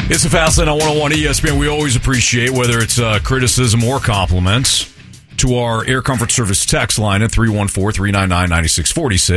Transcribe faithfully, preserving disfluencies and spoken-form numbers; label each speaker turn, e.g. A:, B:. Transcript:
A: It's the Fast Lane on one oh one E S P N. We always appreciate whether it's uh, criticism or compliments to our Air Comfort Service text line at three one four, three nine nine, nine six four six.